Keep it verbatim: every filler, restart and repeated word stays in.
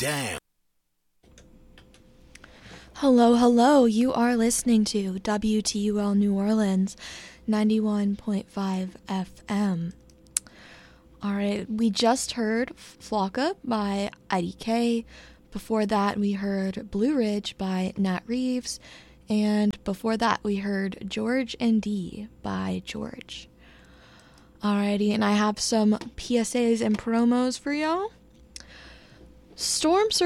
Damn. Hello, hello. You are listening to W T U L New Orleans, ninety-one point five F M. All right, we just heard Flocka by I D K. Before that, we heard Blue Ridge by Nat Reeves. And before that, we heard George and D by George. Alrighty, and I have some P S As and promos for y'all. Storm